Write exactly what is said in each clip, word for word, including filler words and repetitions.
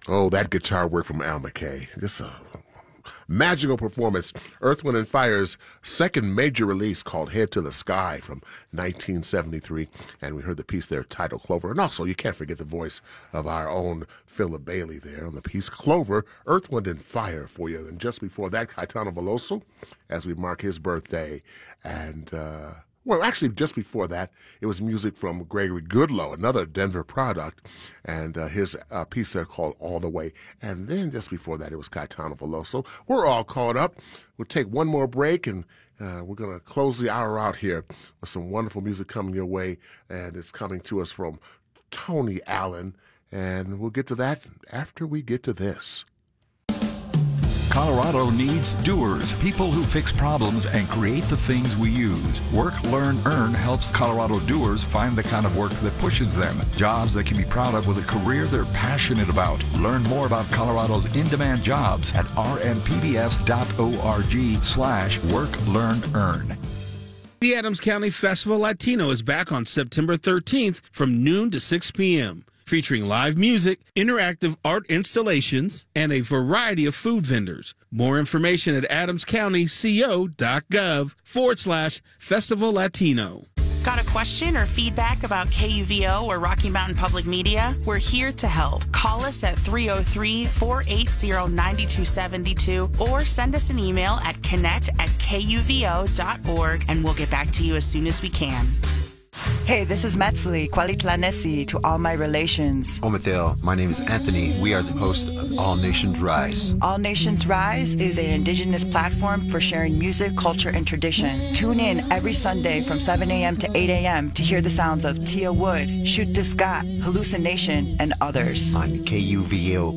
Oh, that guitar work from Al McKay. Just a magical performance. Earth, Wind and Fire's second major release called Head to the Sky from nineteen seventy-three. And we heard the piece there, titled Clover. And also, you can't forget the voice of our own Philip Bailey there on the piece Clover, Earth, Wind and Fire for you. And just before that, Caetano Veloso, as we mark his birthday. And, uh, well, actually, just before that, it was music from Gregory Goodloe, another Denver product, and uh, his uh, piece there called All the Way. And then just before that, it was Caetano Veloso. We're all caught up. We'll take one more break, and uh, we're going to close the hour out here with some wonderful music coming your way, and it's coming to us from Tony Allen. And we'll get to that after we get to this. Colorado needs doers, people who fix problems and create the things we use. Work, Learn, Earn helps Colorado doers find the kind of work that pushes them. Jobs they can be proud of with a career they're passionate about. Learn more about Colorado's in-demand jobs at rmpbs.org slash work, learn, earn. The Adams County Festival Latino is back on September thirteenth from noon to six p.m. featuring live music, interactive art installations, and a variety of food vendors. More information at adamscountyco.gov forward slash Festival Latino. Got a question or feedback about K U V O or Rocky Mountain Public Media? We're here to help. Call us at three oh three, four eight zero, nine two seven two or send us an email at connect at kuvo.org and we'll get back to you as soon as we can. Hey, this is Metzli, Qualitlanesi to all my relations. Ometel, my name is Anthony. We are the host of All Nations Rise. All Nations Rise is an indigenous platform for sharing music, culture, and tradition. Tune in every Sunday from seven a.m. to eight a.m. to hear the sounds of Tia Wood, Shoot This Got, Hallucination, and others. On K U V O.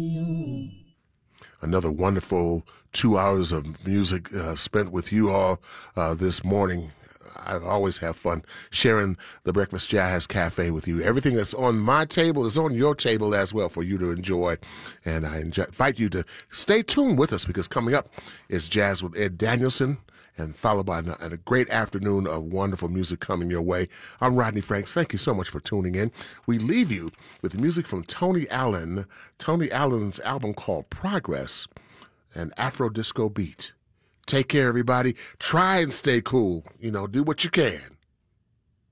Another wonderful two hours of music uh, spent with you all uh, this morning. I always have fun sharing the Breakfast Jazz Cafe with you. Everything that's on my table is on your table as well for you to enjoy. And I invite you to stay tuned with us because coming up is Jazz with Ed Danielson and followed by a great afternoon of wonderful music coming your way. I'm Rodney Franks. Thank you so much for tuning in. We leave you with music from Tony Allen, Tony Allen's album called Progress, an Afro disco beat. Take care, everybody. Try and stay cool. You know, do what you can.